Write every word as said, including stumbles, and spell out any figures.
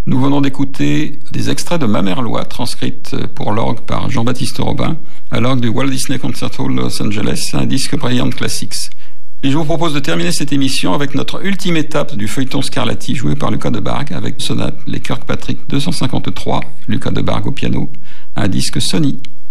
Nous venons d'écouter des extraits de Ma Merlois, transcrites pour l'orgue par Jean-Baptiste Robin, à l'orgue du Walt Disney Concert Hall de Los Angeles, un disque Brilliant Classics. Et je vous propose de terminer cette émission avec notre ultime étape du feuilleton Scarlatti joué par Lucas de Bargue avec sonate les Kirkpatrick deux cent cinquante-trois, Lucas de Bargue au piano, un disque Sony.